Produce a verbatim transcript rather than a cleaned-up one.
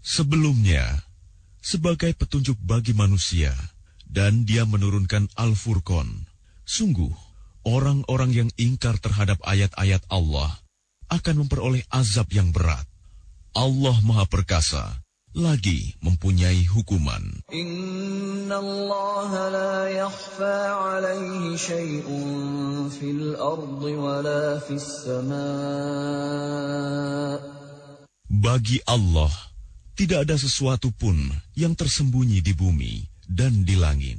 Sebelumnya, sebagai petunjuk bagi manusia, dan Dia menurunkan Al-Furqan. Sungguh, orang-orang yang ingkar terhadap ayat-ayat Allah akan memperoleh azab yang berat. Allah Maha Perkasa, lagi mempunyai hukuman. Inna Allah la yakhfa alaihi syai'un fil ardi wala fis sama'. Bagi Allah, tidak ada sesuatu pun yang tersembunyi di bumi dan di langit.